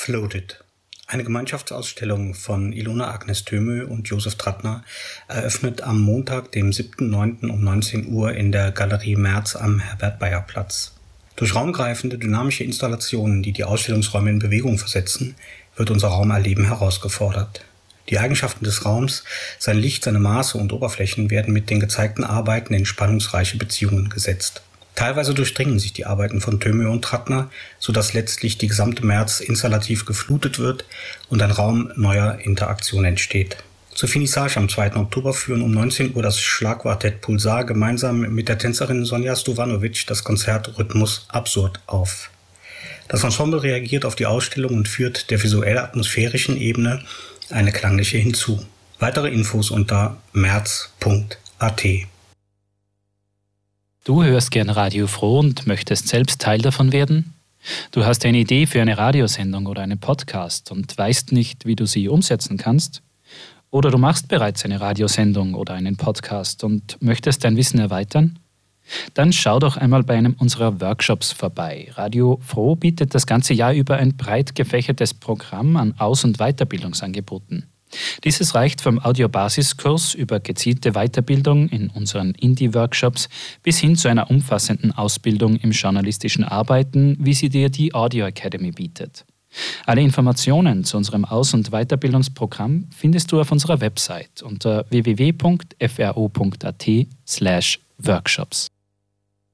Floated. Eine Gemeinschaftsausstellung von Ilona Agnes Thömö und Josef Trattner eröffnet am Montag, dem 7.9. um 19 Uhr in der Galerie Merz am Herbert-Bayer-Platz. Durch raumgreifende, dynamische Installationen, die die Ausstellungsräume in Bewegung versetzen, wird unser Raumerleben herausgefordert. Die Eigenschaften des Raums, sein Licht, seine Maße und Oberflächen werden mit den gezeigten Arbeiten in spannungsreiche Beziehungen gesetzt. Teilweise durchdringen sich die Arbeiten von Thömö und Trattner, sodass letztlich die gesamte Merz installativ geflutet wird und ein Raum neuer Interaktion entsteht. Zur Finissage am 2. Oktober führen um 19 Uhr das Schlagquartett Pulsar gemeinsam mit der Tänzerin Sonja Stovanovic das Konzert Rhythmus Absurd auf. Das Ensemble reagiert auf die Ausstellung und führt der visuell-atmosphärischen Ebene eine klangliche hinzu. Weitere Infos unter merz.at. Du hörst gern Radio Froh und möchtest selbst Teil davon werden? Du hast eine Idee für eine Radiosendung oder einen Podcast und weißt nicht, wie du sie umsetzen kannst? Oder du machst bereits eine Radiosendung oder einen Podcast und möchtest dein Wissen erweitern? Dann schau doch einmal bei einem unserer Workshops vorbei. Radio Froh bietet das ganze Jahr über ein breit gefächertes Programm an Aus- und Weiterbildungsangeboten. Dieses reicht vom Audiobasiskurs über gezielte Weiterbildung in unseren Indie-Workshops bis hin zu einer umfassenden Ausbildung im journalistischen Arbeiten, wie sie dir die Audio Academy bietet. Alle Informationen zu unserem Aus- und Weiterbildungsprogramm findest du auf unserer Website unter www.fro.at/workshops.